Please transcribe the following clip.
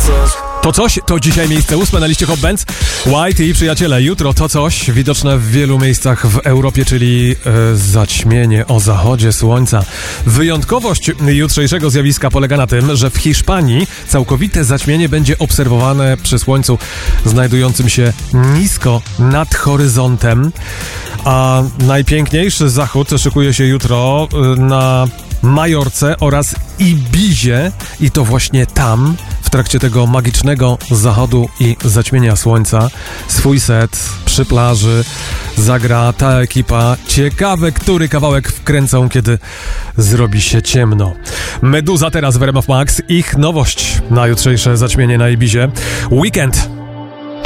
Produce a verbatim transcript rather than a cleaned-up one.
To coś, to dzisiaj miejsce ósme na liście Hot Bands. White i przyjaciele, jutro to coś widoczne w wielu miejscach w Europie, czyli e, zaćmienie o zachodzie słońca. Wyjątkowość jutrzejszego zjawiska polega na tym, że w Hiszpanii całkowite zaćmienie będzie obserwowane przy słońcu znajdującym się nisko nad horyzontem, a najpiękniejszy zachód szykuje się jutro na Majorce oraz Ibizie i to właśnie tam, w trakcie tego magicznego zachodu i zaćmienia słońca, swój set przy plaży zagra ta ekipa. Ciekawe, który kawałek wkręcą, kiedy zrobi się ciemno. Meduza teraz w R M F Max, ich nowość na jutrzejsze zaćmienie na Ibizie. Weekend